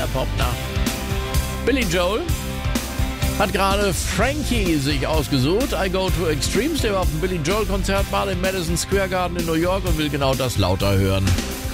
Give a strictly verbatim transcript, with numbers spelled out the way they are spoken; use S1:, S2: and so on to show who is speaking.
S1: der Popner. Billy Joel hat gerade Frankie sich ausgesucht. I Go to Extremes, der war auf dem Billy Joel Konzert mal im Madison Square Garden in New York und will genau das lauter hören.